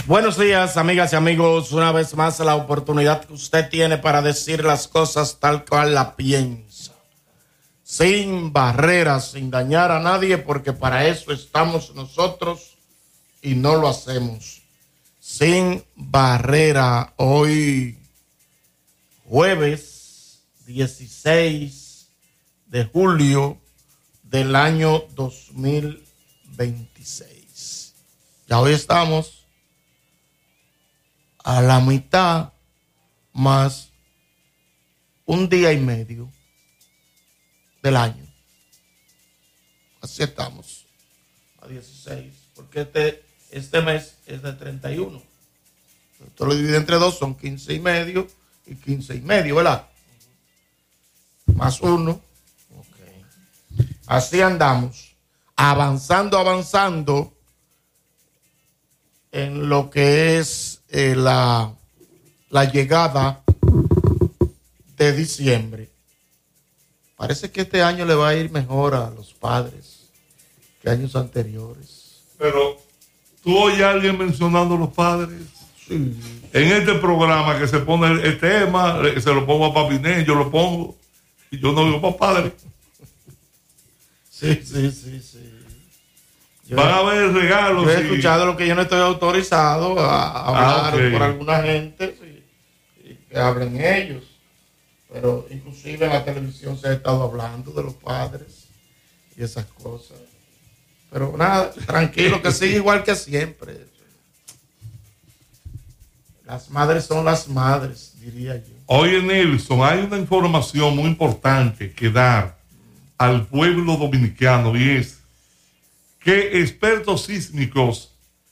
Buenos días, amigas y amigos. Una vez más, la oportunidad que usted tiene para decir las cosas tal cual la piensa. Sin barreras, sin dañar a nadie, porque para eso estamos nosotros y no lo hacemos. Sin barrera, hoy jueves 16 de julio del año 2026. Ya hoy estamos a la mitad más un día y medio del año. Así estamos, a 16, porque este mes es de 31. Esto lo divide entre dos, son 15 y medio y 15 y medio, ¿verdad? Más uno. Okay. Así andamos, avanzando en lo que es la llegada de diciembre. Parece que este año le va a ir mejor a los padres que años anteriores. Pero tú oyes a alguien mencionando a los padres. Sí. En este programa que se pone el tema, se lo pongo a Papiné, yo lo pongo, y yo no digo para padres. Sí. Van a haber regalos. Yo he escuchado lo que yo no estoy autorizado a hablar por alguna gente y que hablen ellos. Pero inclusive en la televisión se ha estado hablando de los padres y esas cosas. Pero nada, tranquilo, que sigue igual que siempre. Las madres son las madres, diría yo. Oye, Nelson, hay una información muy importante que dar al pueblo dominicano, y es que expertos sísmicos,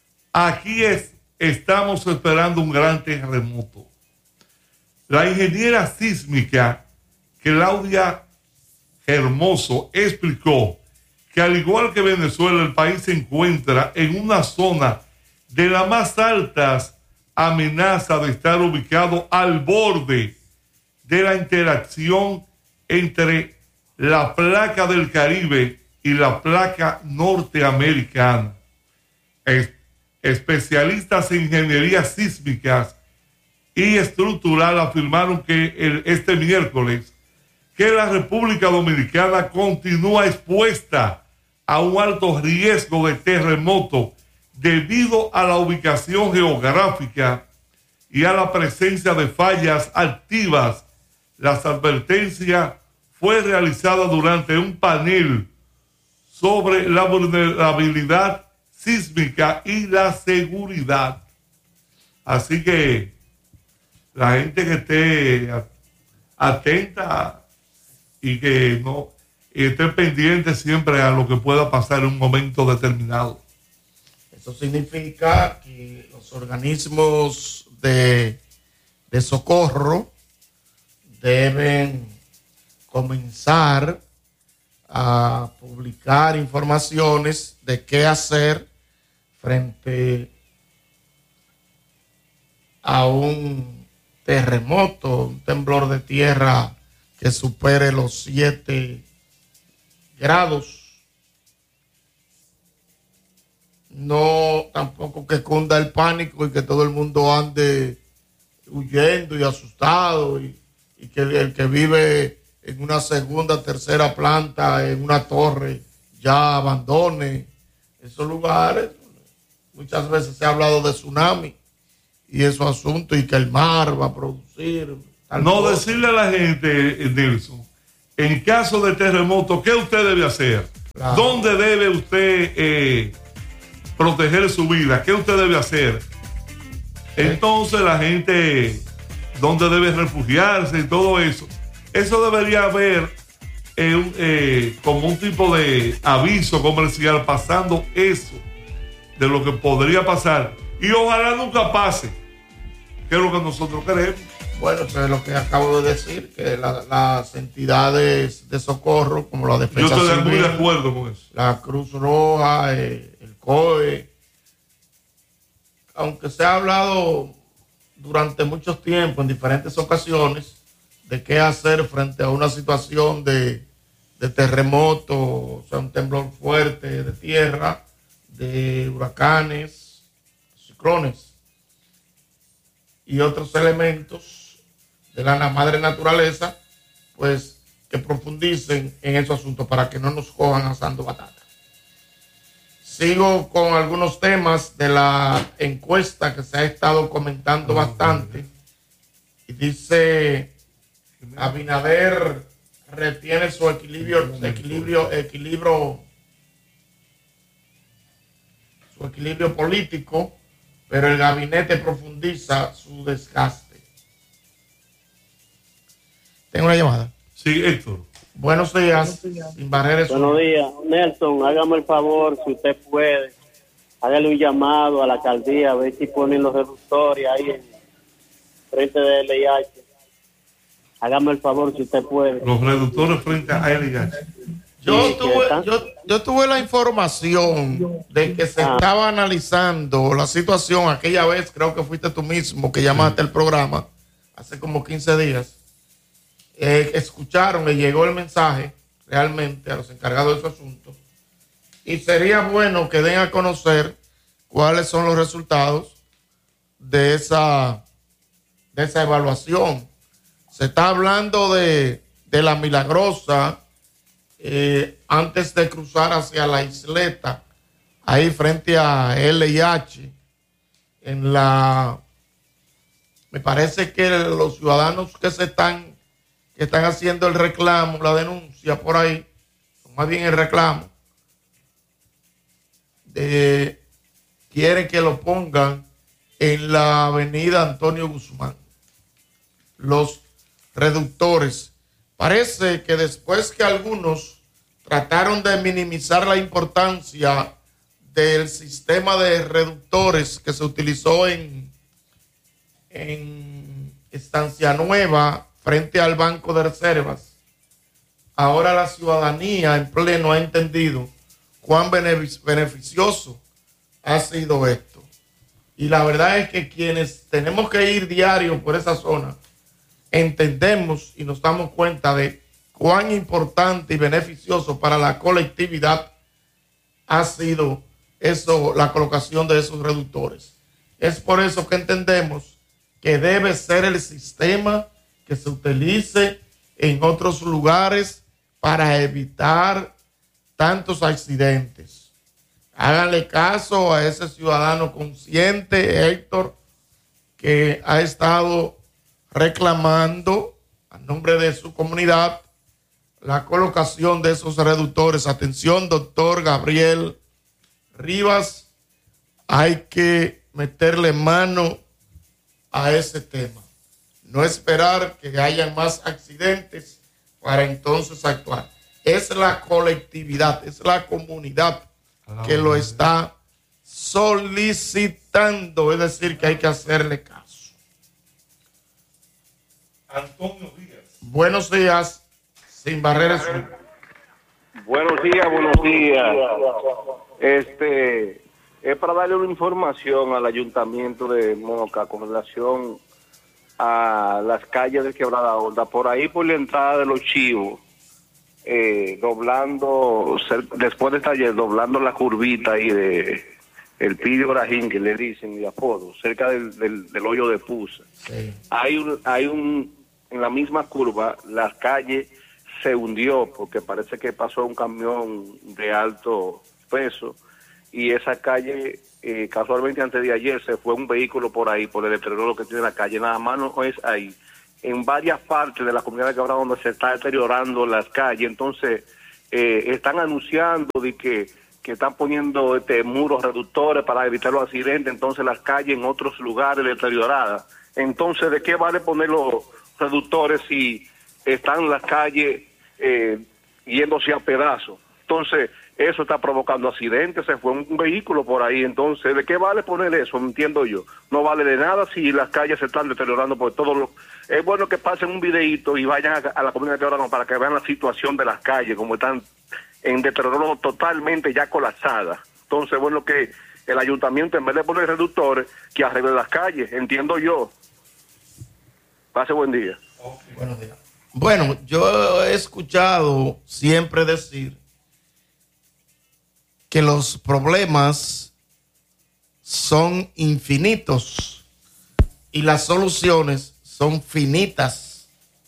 estamos esperando un gran terremoto. La ingeniera sísmica Claudia Hermoso explicó que al igual que Venezuela, el país se encuentra en una zona de las más altas amenazas de estar ubicado al borde de la interacción entre la placa del Caribe y la placa norteamericana. Especialistas en ingeniería sísmicas y estructural afirmaron que este miércoles que la República Dominicana continúa expuesta a un alto riesgo de terremoto debido a la ubicación geográfica y a la presencia de fallas activas. Las advertencias fue realizada durante un panel sobre la vulnerabilidad sísmica y la seguridad. Así que la gente que esté atenta y que no esté pendiente siempre a lo que pueda pasar en un momento determinado. Eso significa que los organismos de socorro deben comenzar a publicar informaciones de qué hacer frente a un terremoto, un temblor de tierra que supere los 7 grados. No tampoco que cunda el pánico y que todo el mundo ande huyendo y asustado y que el que vive en una segunda, tercera planta, en una torre, ya abandone esos lugares. Muchas veces se ha hablado de tsunami y esos asuntos y que el mar va a producir. No, decirle a la gente, Nelson, en caso de terremoto, ¿qué usted debe hacer? Claro. ¿Dónde debe usted proteger su vida? ¿Qué usted debe hacer? Entonces la gente, ¿dónde debe refugiarse y todo eso? Eso debería haber como un tipo de aviso comercial pasando eso de lo que podría pasar y ojalá nunca pase, que es lo que nosotros queremos. Bueno, pues lo que acabo de decir, que las entidades de socorro como la Defensa Civil, yo estoy muy de Civil, acuerdo con eso, la Cruz Roja, el COE, aunque se ha hablado durante mucho tiempo en diferentes ocasiones de qué hacer frente a una situación de terremoto, o sea, un temblor fuerte de tierra, de huracanes, ciclones. y otros elementos de la madre naturaleza, pues que profundicen en esos asuntos para que no nos cojan asando batata. Sigo con algunos temas de la encuesta que se ha estado comentando bastante. Y dice, Abinader retiene su equilibrio político, pero el gabinete profundiza su desgaste. Tengo una llamada. Sí, Héctor. Buenos días. Sin barreras. Buenos días. Nelson, hágame el favor, si usted puede, hágale un llamado a la alcaldía a ver si ponen los reductores ahí en frente de LIH. Hágame el favor, si usted puede. Los reductores frente a LIH. Yo tuve la información de que se estaba analizando la situación aquella vez, creo que fuiste tú mismo que llamaste al programa hace como 15 días. Escucharon, le llegó el mensaje realmente a los encargados de su asunto y sería bueno que den a conocer cuáles son los resultados de esa evaluación. Se está hablando de la Milagrosa antes de cruzar hacia la isleta, ahí frente a LIH, me parece que los ciudadanos que están haciendo el reclamo, la denuncia por ahí, más bien el reclamo, quieren que lo pongan en la avenida Antonio Guzmán. Los reductores. Parece que después que algunos trataron de minimizar la importancia del sistema de reductores que se utilizó en Estancia Nueva frente al Banco de Reservas, ahora la ciudadanía en pleno ha entendido cuán beneficioso ha sido esto. Y la verdad es que quienes tenemos que ir diario por esa zona, entendemos y nos damos cuenta de cuán importante y beneficioso para la colectividad ha sido eso, la colocación de esos reductores. Es por eso que entendemos que debe ser el sistema que se utilice en otros lugares para evitar tantos accidentes. Háganle caso a ese ciudadano consciente, Héctor, que ha estado reclamando a nombre de su comunidad la colocación de esos reductores. Atención, doctor Gabriel Rivas, hay que meterle mano a ese tema. No esperar que hayan más accidentes para entonces actuar. Es la colectividad, es la comunidad que lo está solicitando, es decir, que hay que hacerle caso. Antonio Díaz. Buenos días, sin barreras. Buenos días, buenos días. Es para darle una información al ayuntamiento de Moca con relación a las calles de Quebrada Honda. Por ahí, por la entrada de los Chivos, doblando, después del taller, doblando la curvita ahí de el Pidio Brajín, que le dicen de apodo, cerca del hoyo de Pusa. Sí. Hay un en la misma curva, la calle se hundió porque parece que pasó un camión de alto peso y esa calle, casualmente antes de ayer, se fue un vehículo por ahí, por el deterioro que tiene la calle. Nada más no es ahí. En varias partes de la comunidad de Quebrada donde se está deteriorando las calles, entonces están anunciando de que están poniendo muros reductores para evitar los accidentes, entonces las calles en otros lugares deterioradas. Entonces, ¿de qué vale poner los reductores si están las calles yéndose a pedazos? Entonces, eso está provocando accidentes, se fue un vehículo por ahí, entonces, ¿de qué vale poner eso? Entiendo yo. No vale de nada si las calles se están deteriorando por todo lo... Es bueno que pasen un videíto y vayan a la comunidad de Quebrada para que vean la situación de las calles, como están en deterioro totalmente ya colapsadas. Entonces, bueno, que el ayuntamiento, en vez de poner reductores, que arregle las calles, entiendo yo. Pase buen día. Okay. Buenos días. Bueno, yo he escuchado siempre decir que los problemas son infinitos y las soluciones son finitas.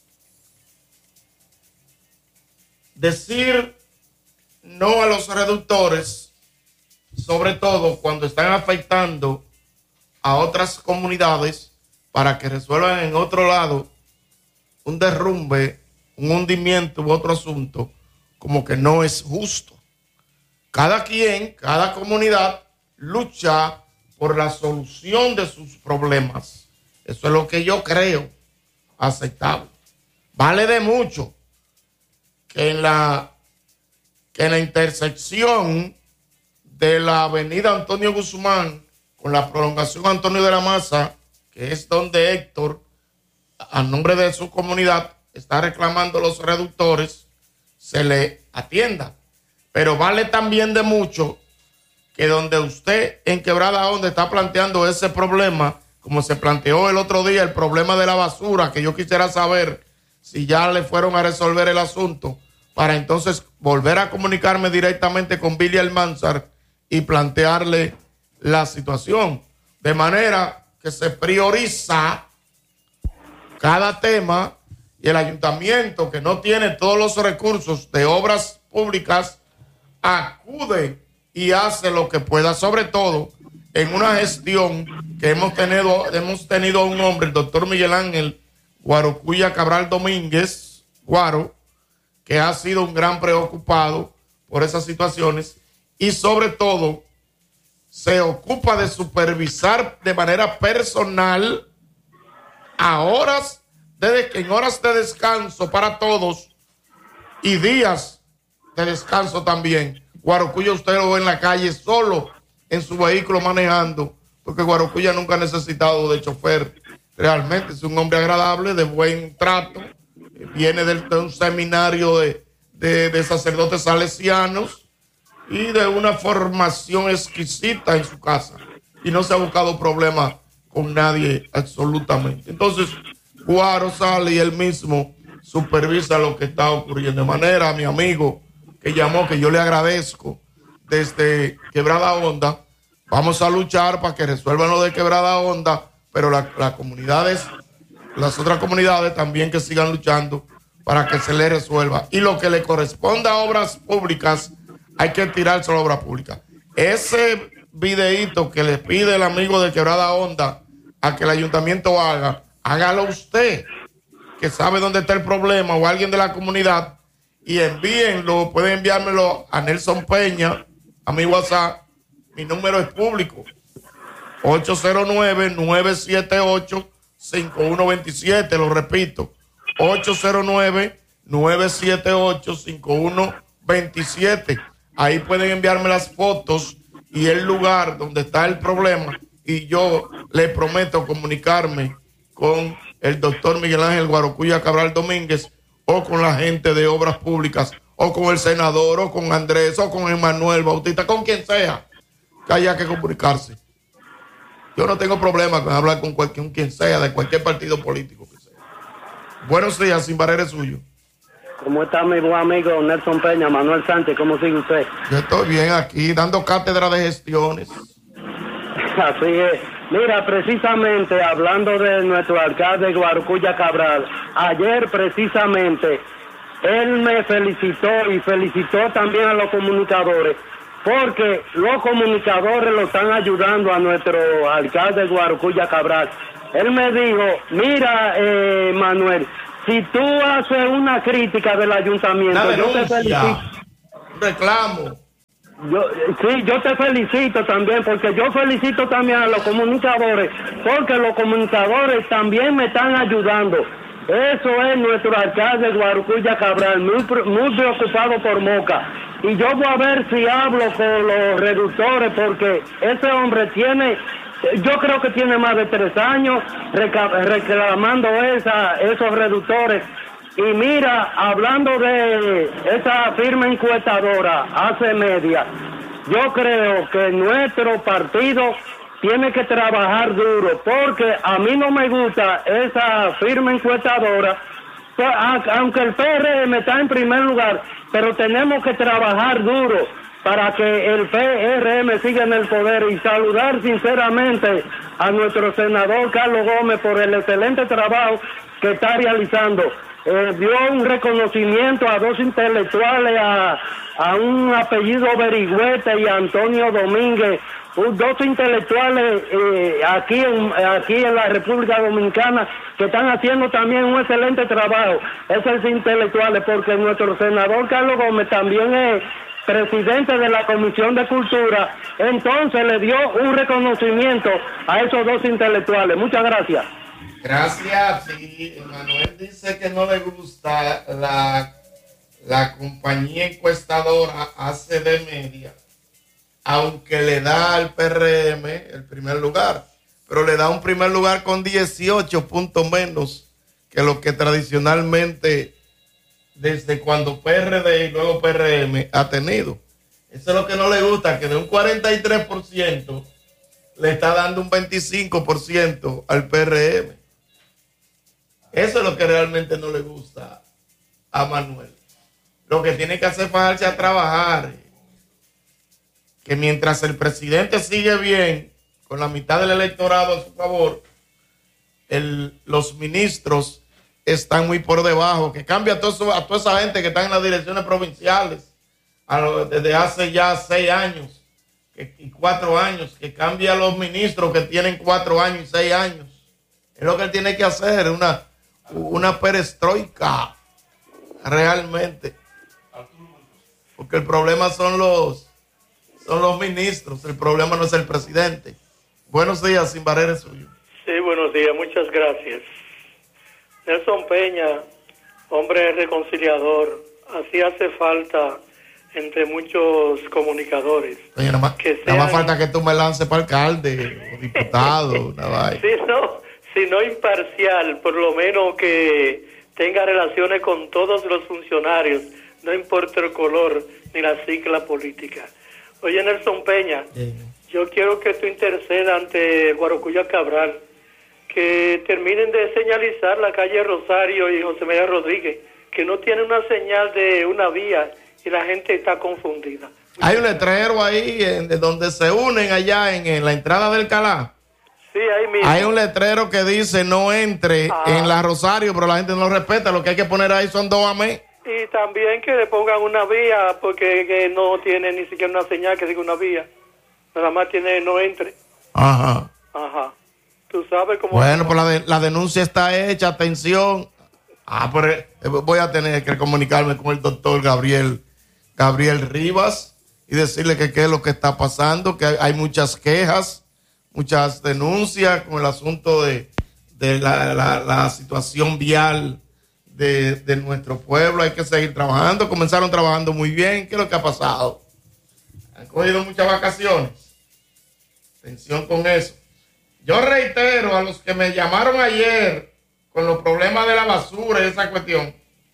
Decir no a los reductores, sobre todo cuando están afectando a otras comunidades para que resuelvan en otro lado un derrumbe, un hundimiento u otro asunto, como que no es justo. Cada quien, cada comunidad lucha por la solución de sus problemas. Eso es lo que yo creo aceptable. Vale de mucho que en la intersección de la avenida Antonio Guzmán con la prolongación Antonio de la Maza, que es donde Héctor, a nombre de su comunidad, está reclamando los reductores, se le atienda. Pero vale también de mucho que donde usted en Quebrada Honda está planteando ese problema, como se planteó el otro día el problema de la basura, que yo quisiera saber si ya le fueron a resolver el asunto, para entonces volver a comunicarme directamente con Billy Almanzar y plantearle la situación. De manera que se prioriza cada tema y el ayuntamiento, que no tiene todos los recursos de obras públicas, acude y hace lo que pueda, sobre todo en una gestión que hemos tenido un hombre, el doctor Miguel Ángel Guarocuya Cabral Domínguez, Guaro, que ha sido un gran preocupado por esas situaciones y sobre todo se ocupa de supervisar de manera personal en horas de descanso para todos y días de descanso también. Guarocuya usted lo ve en la calle solo en su vehículo manejando, porque Guarocuya nunca ha necesitado de chofer. Realmente es un hombre agradable, de buen trato, viene de un seminario de sacerdotes salesianos y de una formación exquisita en su casa, y no se ha buscado problemas con nadie absolutamente. Entonces Guaro sale y él mismo supervisa lo que está ocurriendo. De manera, a mi amigo que llamó, que yo le agradezco, desde Quebrada Honda, vamos a luchar para que resuelvan lo de Quebrada Honda, pero las comunidades, las otras comunidades también que sigan luchando para que se le resuelva. Y lo que le corresponda a obras públicas, hay que tirarse a la obra pública. Ese videíto que le pide el amigo de Quebrada Honda a que el ayuntamiento haga, hágalo usted, que sabe dónde está el problema, o alguien de la comunidad, y envíenlo, pueden enviármelo a Nelson Peña, a mi WhatsApp. Mi número es público, 809-978-5127, lo repito, 809-978-5127. Ahí pueden enviarme las fotos y el lugar donde está el problema, y yo le prometo comunicarme con el doctor Miguel Ángel Guarocuya Cabral Domínguez, o con la gente de obras públicas, o con el senador, o con Andrés, o con Emanuel Bautista, con quien sea, que haya que comunicarse. Yo no tengo problema con hablar con quien sea, de cualquier partido político que sea. Buenos días, Sin Barrera suyo. ¿Cómo está mi buen amigo Nelson Peña, Manuel Sánchez? ¿Cómo sigue usted? Yo estoy bien aquí, dando cátedra de gestiones. Así es. Mira, precisamente hablando de nuestro alcalde Guarocuya Cabral, ayer precisamente él me felicitó y felicitó también a los comunicadores, porque los comunicadores lo están ayudando a nuestro alcalde Guarocuya Cabral. Él me dijo, mira, Manuel, si tú haces una crítica del ayuntamiento, yo te felicito. Reclamo. Yo te felicito también, porque yo felicito también a los comunicadores, porque los comunicadores también me están ayudando. Eso es nuestro alcalde Guarocuya Cabral, muy preocupado por Moca. Y yo voy a ver si hablo con los reductores, porque ese hombre yo creo que tiene más de 3 años reclamando esos reductores. Y mira, hablando de esa firma encuestadora, Hace Media, yo creo que nuestro partido tiene que trabajar duro, porque a mí no me gusta esa firma encuestadora, aunque el PRM está en primer lugar, pero tenemos que trabajar duro, para que el PRM siga en el poder, y saludar sinceramente a nuestro senador Carlos Gómez por el excelente trabajo que está realizando. Dio un reconocimiento a dos intelectuales, a un apellido Berigüete y a Antonio Domínguez, dos intelectuales aquí en la República Dominicana que están haciendo también un excelente trabajo. Esos intelectuales, porque nuestro senador Carlos Gómez también es presidente de la Comisión de Cultura, entonces le dio un reconocimiento a esos dos intelectuales. Muchas gracias. Gracias. Sí, Manuel dice que no le gusta la compañía encuestadora ACD Media, aunque le da al PRM el primer lugar, pero le da un primer lugar con 18 puntos menos que lo que tradicionalmente desde cuando PRD y luego PRM ha tenido. Eso es lo que no le gusta, que de un 43% le está dando un 25% al PRM. Eso es lo que realmente no le gusta a Manuel. Lo que tiene que hacer es bajarse a trabajar. Que mientras el presidente sigue bien, con la mitad del electorado a su favor, los ministros están muy por debajo. Que cambia a toda esa gente que está en las direcciones provinciales desde hace ya 6 años y 4 años. Que cambia a los ministros que tienen 4 años y 6 años. Es lo que él tiene que hacer, una perestroika realmente, porque el problema son los ministros, el problema no es el presidente. Buenos días, Sin Barrera es suyo. Sí, buenos días, muchas gracias. Nelson Peña, hombre reconciliador, así hace falta entre muchos comunicadores. Oye, nada más falta que tú me lances para alcalde o diputado. Si no imparcial, por lo menos que tenga relaciones con todos los funcionarios, no importa el color ni la sigla política. Oye, Nelson Peña, yo quiero que tú intercedas ante Guarocuya Cabral, que terminen de señalizar la calle Rosario y José María Rodríguez, que no tiene una señal de una vía y la gente está confundida. Hay un letrero ahí de donde se unen allá en la entrada del Calá. Sí, ahí mismo. Hay un letrero que dice no entre en la Rosario, pero la gente no lo respeta. Lo que hay que poner ahí son 2 amén. Y también que le pongan una vía, porque que no tiene ni siquiera una señal que diga una vía. Nada más tiene no entre. Ajá. Tú sabes cómo... Bueno, pues la denuncia está hecha, atención. Pero voy a tener que comunicarme con el doctor Gabriel Rivas y decirle que qué es lo que está pasando, que hay muchas quejas, muchas denuncias con el asunto de la situación vial de nuestro pueblo. Hay que seguir trabajando. Comenzaron trabajando muy bien. ¿Qué es lo que ha pasado? Han cogido muchas vacaciones. Atención con eso. Yo reitero a los que me llamaron ayer con los problemas de la basura y esa cuestión,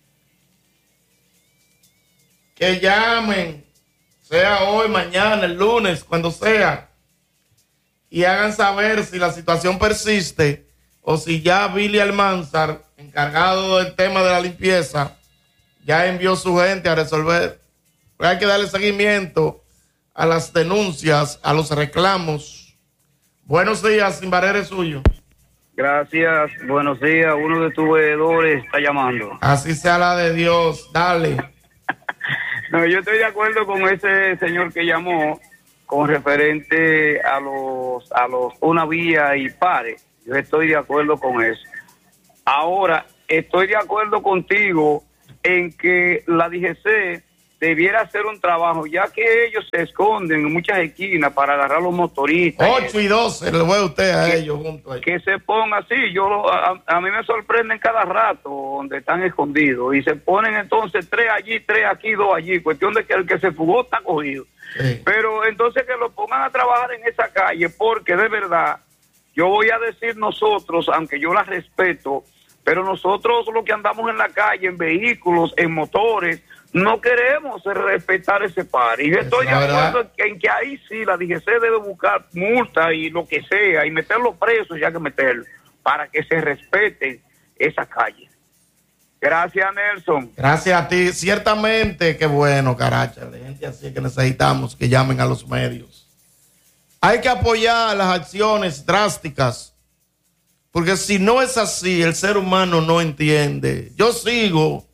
que llamen, sea hoy, mañana, el lunes, cuando sea, y hagan saber si la situación persiste o si ya Billy Almanzar, encargado del tema de la limpieza, ya envió su gente a resolver. Pero hay que darle seguimiento a las denuncias, a los reclamos. Buenos días, Sin Barrera es suyo. Gracias, buenos días. Uno de tus veedores está llamando. Así sea la de Dios, dale. No, yo estoy de acuerdo con ese señor que llamó con referente a los una vía y pares. Yo estoy de acuerdo con eso. Ahora, estoy de acuerdo contigo en que la DGC debiera hacer un trabajo, ya que ellos se esconden en muchas esquinas para agarrar a los motoristas. 8 y 12, le voy a usted a ellos juntos ahí. Que se ponga así, a mí me sorprenden cada rato donde están escondidos y se ponen entonces 3 allí, 3 aquí, 2 allí, cuestión de que el que se fugó está cogido. Sí. Pero entonces que lo pongan a trabajar en esa calle, porque de verdad, yo voy a decir nosotros, aunque yo la respeto, pero nosotros los que andamos en la calle, en vehículos, en motores, no queremos respetar ese par. Y yo estoy de acuerdo en que ahí sí la DGC debe buscar multa y lo que sea, y meterlos presos, ya que meterlos, para que se respete esa calle. Gracias, Nelson. Gracias a ti. Ciertamente, qué bueno, caracha, de gente así que necesitamos que llamen a los medios. Hay que apoyar las acciones drásticas, porque si no es así, el ser humano no entiende. Yo sigo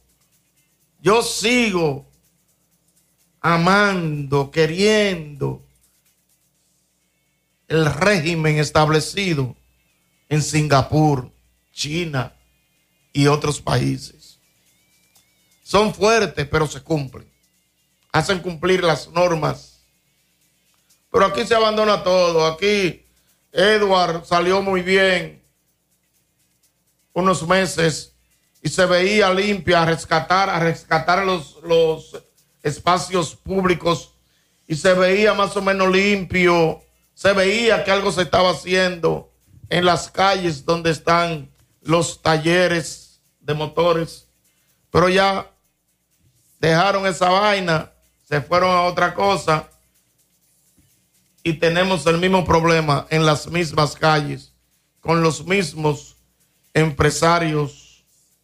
amando, queriendo el régimen establecido en Singapur, China y otros países. Son fuertes, pero se cumplen. Hacen cumplir las normas. Pero aquí se abandona todo. Aquí Edward salió muy bien unos meses y se veía limpia a rescatar los espacios públicos y se veía más o menos limpio. Se veía que algo se estaba haciendo en las calles donde están los talleres de motores, pero ya dejaron esa vaina, se fueron a otra cosa y tenemos el mismo problema en las mismas calles, con los mismos empresarios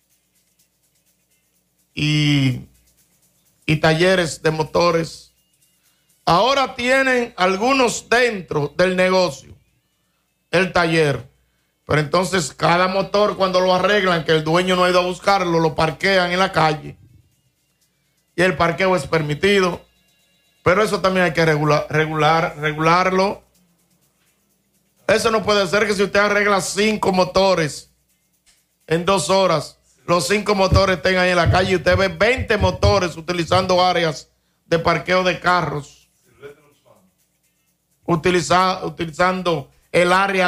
y talleres de motores. Ahora tienen algunos dentro del negocio, el taller, pero entonces cada motor cuando lo arreglan, que el dueño no ha ido a buscarlo, lo parquean en la calle y el parqueo es permitido, pero eso también hay que regularlo. Eso no puede ser que si usted arregla 5 motores en 2 horas, los 5 motores estén ahí en la calle y usted ve 20 motores utilizando áreas de parqueo de carros, utilizando el área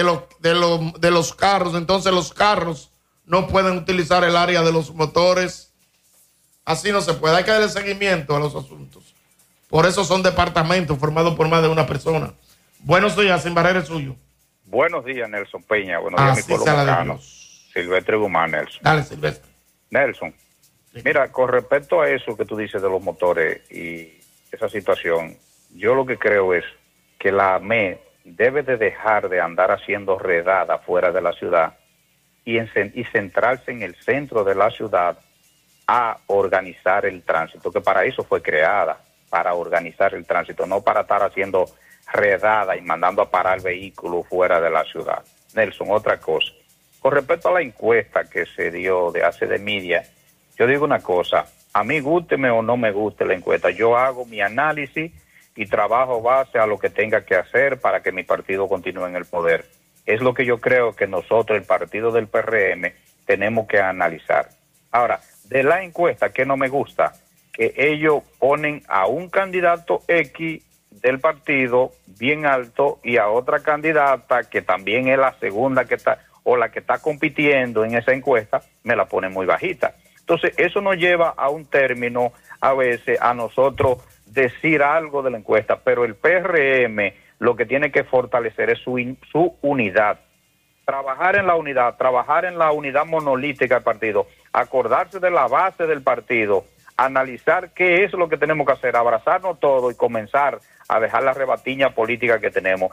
de los carros. Entonces los carros no pueden utilizar el área de los motores. Así no se puede. Hay que darle seguimiento a los asuntos. Por eso son departamentos formados por más de una persona. Buenos días, Sin Barrera, suyo. Buenos días, Nelson Peña. Buenos días, mi pueblo bacano. Silvestre Guzmán, Nelson. Dale, Silvestre. Nelson, sí. Mira, con respecto a eso que tú dices de los motores y esa situación, yo lo que creo es que la AME debe de dejar de andar haciendo redada fuera de la ciudad y centrarse en el centro de la ciudad a organizar el tránsito, que para eso fue creada, para organizar el tránsito, no para estar haciendo redada y mandando a parar vehículos fuera de la ciudad. Nelson, otra cosa. Con respecto a la encuesta que se dio de hace de media, yo digo una cosa, a mí gústeme o no me guste la encuesta, yo hago mi análisis y trabajo base a lo que tenga que hacer para que mi partido continúe en el poder. Es lo que yo creo que nosotros, el partido del PRM, tenemos que analizar. Ahora, de la encuesta, ¿qué no me gusta? Que ellos ponen a un candidato X del partido bien alto y a otra candidata que también es la segunda que está o la que está compitiendo en esa encuesta, me la ponen muy bajita. Entonces, eso nos lleva a un término, a veces, a nosotros decir algo de la encuesta, pero el PRM lo que tiene que fortalecer es su unidad. Trabajar en la unidad monolítica del partido, acordarse de la base del partido, analizar qué es lo que tenemos que hacer, abrazarnos todos y comenzar a dejar la rebatiña política que tenemos.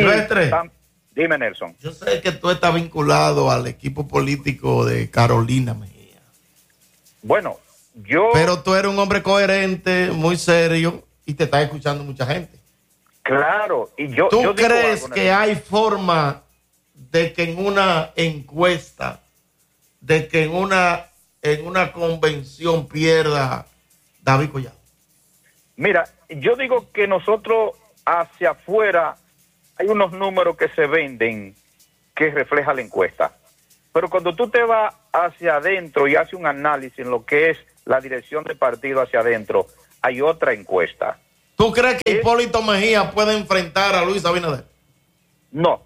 Dime, Nelson. Yo sé que tú estás vinculado al equipo político de Carolina Mejía. Bueno, pero tú eres un hombre coherente, muy serio, y te está escuchando mucha gente. Claro, y yo ¿Tú crees que hay forma de que en una encuesta, de que en una convención pierda David Collado? Mira, yo digo que nosotros hacia afuera hay unos números que se venden que refleja la encuesta. Pero cuando tú te vas hacia adentro y haces un análisis en lo que es la dirección del partido hacia adentro, hay otra encuesta. ¿Tú crees que Hipólito Mejía puede enfrentar a Luis Abinader? No.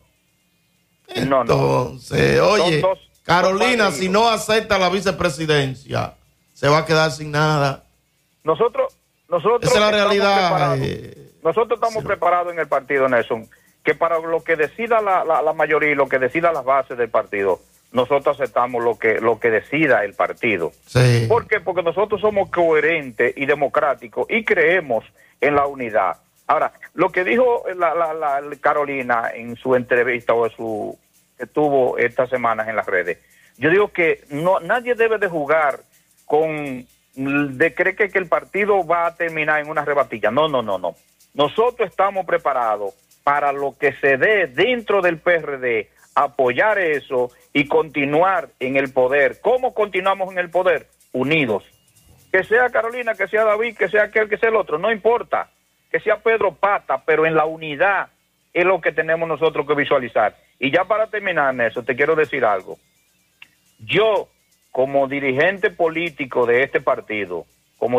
Entonces, oye, Carolina, si no acepta la vicepresidencia, se va a quedar sin nada. Nosotros esa es la realidad. Nosotros estamos preparados en el partido, Nelson, que para lo que decida la mayoría y lo que decida las bases del partido, nosotros aceptamos lo que decida el partido. Sí. ¿Por qué? Porque nosotros somos coherentes y democráticos y creemos en la unidad. Ahora, lo que dijo la Carolina en su entrevista que tuvo estas semanas en las redes, Yo digo que no, nadie debe de jugar de creer que el partido va a terminar en una rebatilla. No. Nosotros estamos preparados para lo que se dé dentro del PRD, apoyar eso y continuar en el poder. ¿Cómo continuamos en el poder? Unidos. Que sea Carolina, que sea David, que sea aquel, que sea el otro, no importa. Que sea Pedro Pata, pero en la unidad es lo que tenemos nosotros que visualizar. Y ya para terminar, Nelson, te quiero decir algo. Yo, como dirigente político de este partido,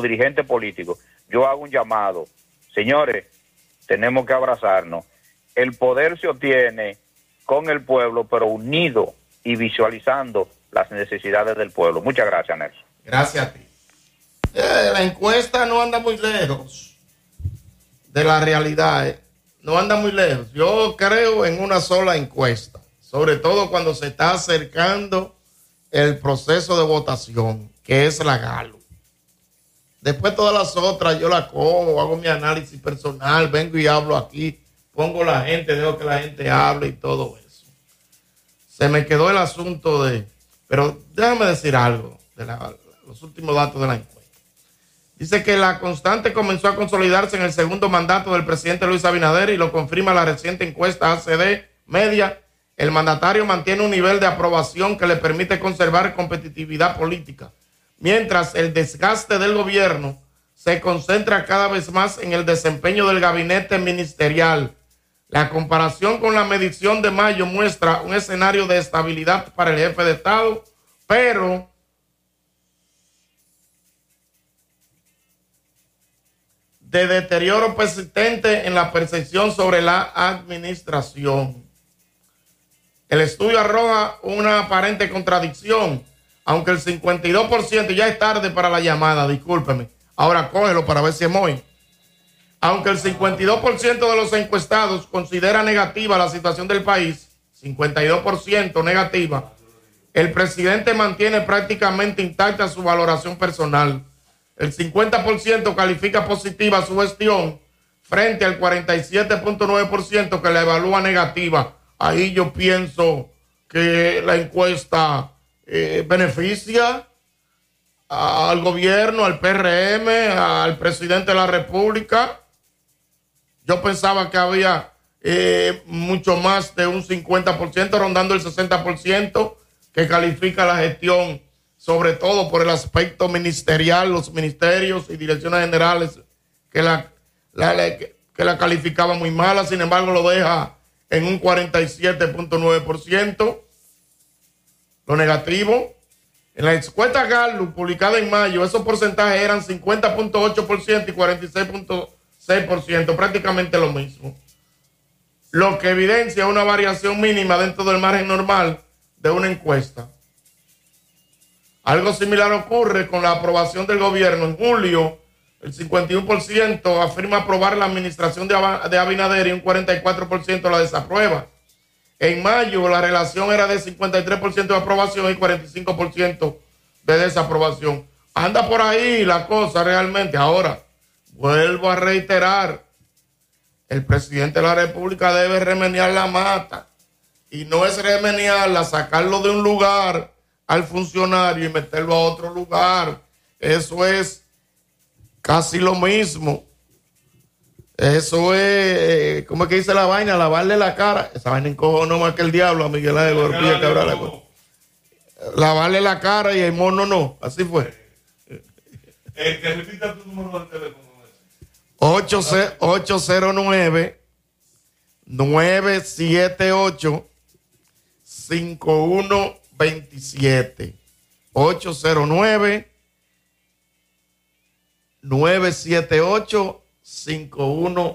yo hago un llamado. Señores, tenemos que abrazarnos. El poder se obtiene con el pueblo, pero unido y visualizando las necesidades del pueblo. Muchas gracias, Nelson. Gracias a ti. La encuesta no anda muy lejos de la realidad, no anda muy lejos. Yo creo en una sola encuesta, sobre todo cuando se está acercando el proceso de votación, que es la Gallup. Después todas las otras yo la cojo, hago mi análisis personal, vengo y hablo aquí, pongo la gente, dejo que la gente hable y todo eso. Se me quedó el asunto pero déjame decir algo de los últimos datos de la encuesta. Dice que la constante comenzó a consolidarse en el segundo mandato del presidente Luis Abinader y lo confirma la reciente encuesta ACD Media. El mandatario mantiene un nivel de aprobación que le permite conservar competitividad política, mientras el desgaste del gobierno se concentra cada vez más en el desempeño del gabinete ministerial. La comparación con la medición de mayo muestra un escenario de estabilidad para el jefe de Estado, pero de deterioro persistente en la percepción sobre la administración. El estudio arroja una aparente contradicción, aunque el 52%, ya es tarde para la llamada, discúlpeme, ahora cógelo para ver si es muy. Aunque el 52% de los encuestados considera negativa la situación del país, 52% negativa, el presidente mantiene prácticamente intacta su valoración personal. El 50% califica positiva su gestión frente al 47.9% que la evalúa negativa. Ahí yo pienso que la encuesta beneficia al gobierno, al PRM, al presidente de la República. Yo pensaba que había mucho más de un 50%, rondando el 60%, que califica la gestión, sobre todo por el aspecto ministerial, los ministerios y direcciones generales que la calificaban muy mala. Sin embargo, lo deja en un 47.9%. Lo negativo. En la encuesta Gallup publicada en mayo, esos porcentajes eran 50.8% y 46.6%, prácticamente lo mismo. Lo que evidencia una variación mínima dentro del margen normal de una encuesta. Algo similar ocurre con la aprobación del gobierno. En julio, el 51% afirma aprobar la administración de Abinader y un 44% la desaprueba. En mayo, la relación era de 53% de aprobación y 45% de desaprobación. Anda por ahí la cosa realmente. Ahora, vuelvo a reiterar, el presidente de la República debe remediar la mata. Y no es remediarla, sacarlo de un lugar al funcionario y meterlo a otro lugar. Eso es casi lo mismo. Eso es, ¿cómo es que dice la vaina? Lavarle la cara. Esa vaina encojonó más que el diablo a Miguel Ángel Gordillo Cabral. Lavarle la cara y el mono no. Así fue. Que repita tu número de teléfono. 809-978-5127. 809-978-5127.